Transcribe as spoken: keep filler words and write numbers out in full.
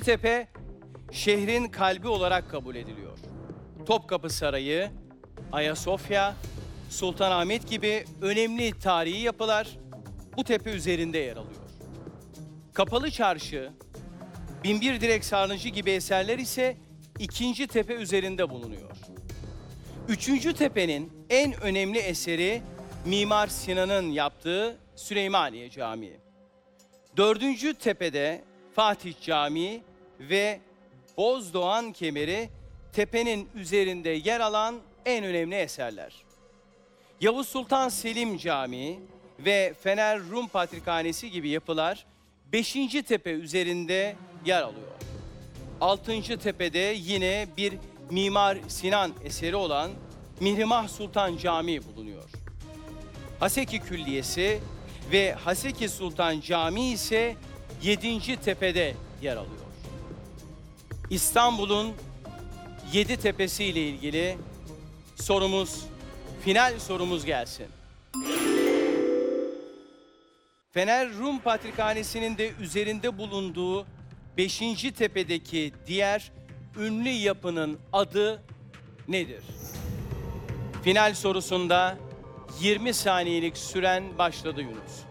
tepe şehrin kalbi olarak kabul ediliyor. Topkapı Sarayı, Ayasofya, Sultanahmet gibi önemli tarihi yapılar bu tepe üzerinde yer alıyor. Kapalı Çarşı, Binbir Direk Sarnıcı gibi eserler ise ikinci tepe üzerinde bulunuyor. Üçüncü tepenin en önemli eseri Mimar Sinan'ın yaptığı Süleymaniye Camii. Dördüncü tepede Fatih Camii ve Bozdoğan Kemeri tepenin üzerinde yer alan en önemli eserler. Yavuz Sultan Selim Camii ve Fener Rum Patrikhanesi gibi yapılar beşinci tepe üzerinde yer alıyor. Altıncı tepede yine bir Mimar Sinan eseri olan Mihrimah Sultan Camii bulunuyor. Haseki Külliyesi ve Haseki Sultan Camii ise yedinci tepede yer alıyor. İstanbul'un yedi tepesi ile ilgili sorumuz, final sorumuz gelsin. Fener Rum Patrikhanesi'nin de üzerinde bulunduğu beşinci tepedeki diğer ünlü yapının adı nedir? Final sorusunda yirmi saniyelik süren başladı Yunus.